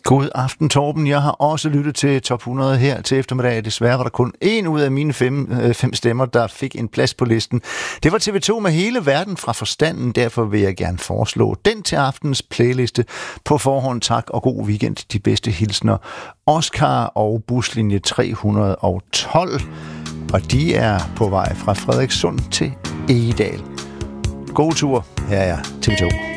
God aften, Torben. Jeg har også lyttet til Top 100 her til eftermiddag. Desværre var der kun en ud af mine fem stemmer, der fik en plads på listen. Det var TV2 med Hele Verden fra Forstanden. Derfor vil jeg gerne foreslå den til aftens playliste. På forhånd tak og god weekend. De bedste hilsner. Oscar og buslinje 312. Og de er på vej fra Frederikssund til Egedal. God tur. Her er TV2.